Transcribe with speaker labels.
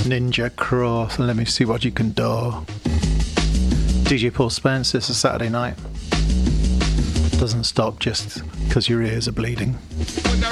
Speaker 1: Ninja Cross. Let me see what you can do. DJ Paul Spence, it's a Saturday night. Doesn't stop just because your ears are bleeding.